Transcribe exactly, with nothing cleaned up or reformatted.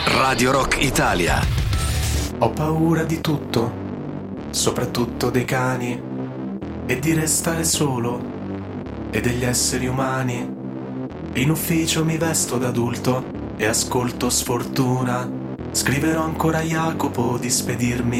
Radio Rock Italia. Ho paura di tutto, soprattutto dei cani, e di restare solo, e degli esseri umani. In ufficio mi vesto da adulto e ascolto Sfortuna. Scriverò ancora a Jacopo di spedirmi